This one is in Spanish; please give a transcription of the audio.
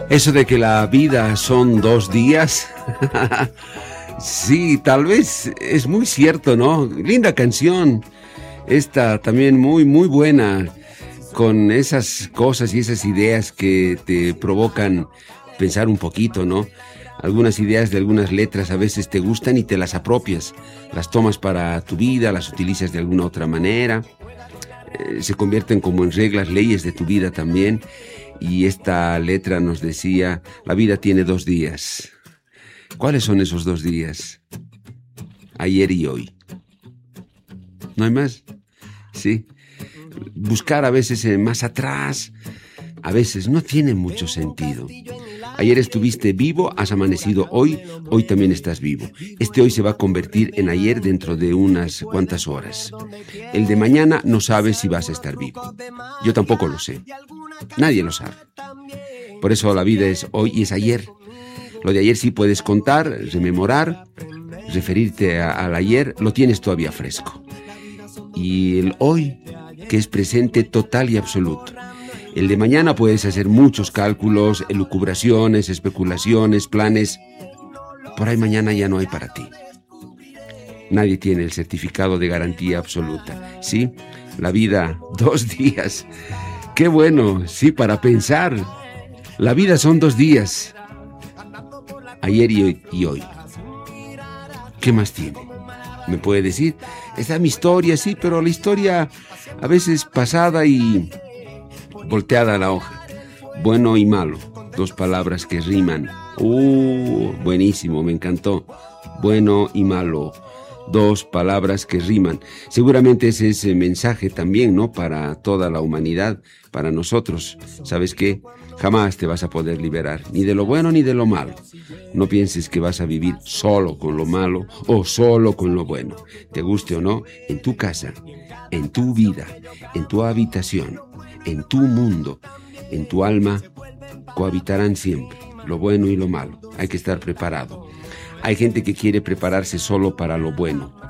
Eso de que la vida son 2 días, sí, tal vez es muy cierto, ¿no? Linda canción, esta también muy, muy buena, con esas cosas y esas ideas que te provocan pensar un poquito, ¿no? Algunas ideas de algunas letras a veces te gustan y te las apropias, las tomas para tu vida, las utilizas de alguna otra manera, se convierten como en reglas, leyes de tu vida también. Y esta letra nos decía, la vida tiene 2 días. ¿Cuáles son esos 2 días? Ayer y hoy. ¿No hay más? Sí. Buscar a veces más atrás, a veces no tiene mucho sentido. Ayer estuviste vivo, has amanecido hoy, hoy también estás vivo. Este hoy se va a convertir en ayer dentro de unas cuantas horas. El de mañana no sabes si vas a estar vivo. Yo tampoco lo sé. Nadie lo sabe. Por eso la vida es hoy y es ayer. Lo de ayer sí puedes contar, rememorar, referirte al ayer, lo tienes todavía fresco. Y el hoy, que es presente total y absoluto. El de mañana puedes hacer muchos cálculos, elucubraciones, especulaciones, planes. Por ahí mañana ya no hay para ti. Nadie tiene el certificado de garantía absoluta. Sí, la vida, 2 días. ¡Qué bueno! Sí, para pensar. La vida son 2 días. Ayer y hoy. ¿Qué más tiene? ¿Me puede decir? Esta es mi historia, sí, pero la historia a veces pasada y volteada a la hoja. Bueno y malo. 2 palabras que riman. Buenísimo, me encantó. Bueno y malo. 2 palabras que riman. Seguramente ese es el mensaje también, ¿no? Para toda la humanidad, para nosotros. ¿Sabes qué? Jamás te vas a poder liberar, ni de lo bueno ni de lo malo. No pienses que vas a vivir solo con lo malo o solo con lo bueno. Te guste o no, en tu casa, en tu vida, en tu habitación, en tu mundo, en tu alma, cohabitarán siempre lo bueno y lo malo. Hay que estar preparado. Hay gente que quiere prepararse solo para lo bueno.